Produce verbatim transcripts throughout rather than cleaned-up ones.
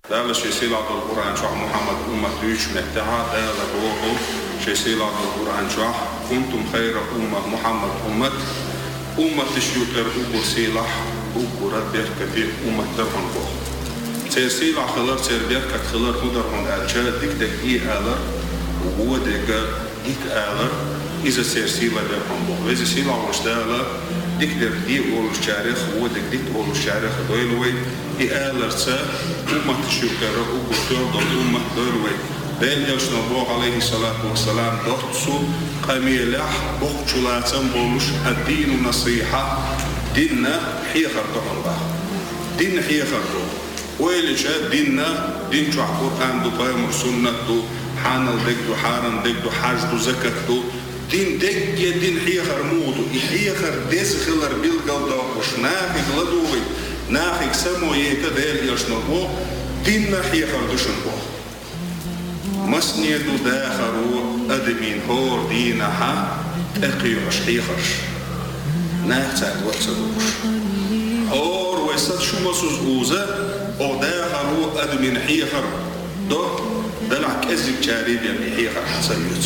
دالا شي سيلا القرآن شرح محمد أمة دوش متها دالا روحو شي سيلا القرآن شرح كنتم خير أمة محمد أمة أمة تشيوكر أبو سيلاح أبو ربيك في أمة درهن بوخ سير سيلا خلر سير بيرك خلر هدرهن أجا ديك ديك إي آلر وهو ديك إيك آلر إذا سير سيلا درهن بوخ وإذا سيلا وش دالا ديك ديك دي أول الشارخ وهو ديك ديك أول الشارخ دويلوي إي آلر سا أمة تشيوكر أبو تردن أمة دويلوي بين يوشنا بوغ عليه الصلاة والسلام دوتسو قميلح بوغ شلاتن بولوش الدين نصيحة ديننا حيخر دهنبا دين حيخر دو ويلشا ديننا دين شو قرآن دو بامر سنة دو حانل دك دو حارن دك دو حاج دو زكاة دو دين دك يا دين حيخر مودو حيخر ديس خلر بيلقل دو وش ناخيك لدوغي ناخيك سمو يكا دير يوشنا بوغ ديننا حيخر دوشن بوغ مسنيد داخرو أدمين هور دينها تقيوش حيخرش ناحتاج وقتدوش هور ويساد شو مسوز أوزا أو داخرو أدمين حيخر دو دلعك أزيب جاريب يعني حيخر حسيوت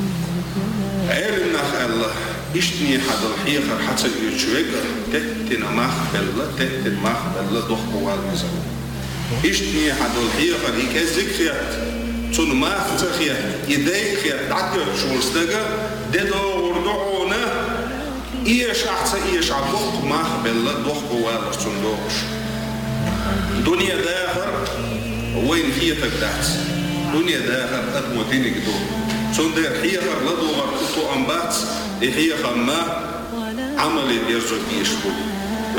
علمنا الله إشتني حد الحيخر حسيوت شويقر تتنا مخبلة تتنا مخبلة دخبوا المزل إشتني حد الحيخر هيك أزيك خيات تون ما فتخيا يديك خيا تعطي شورستجا ددو وردعونا إيش أحسن إيش عبوق ما بالله دوق ولا صندوقش دنيا داخر وين هي تقدات دنيا داخر أدمتينك دو صندر حيخر لدو غرقتو أنبات هي خما عملي بيرجع بيشبو